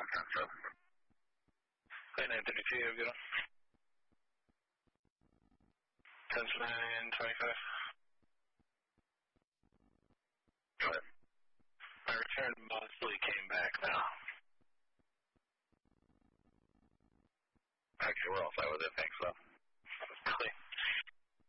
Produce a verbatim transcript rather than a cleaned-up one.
Plane nine thirty-two, have a good one. ten nine twenty-five. Go ahead. My return mostly came back now. Okay, we're all fine with it. Thanks, though. Clear.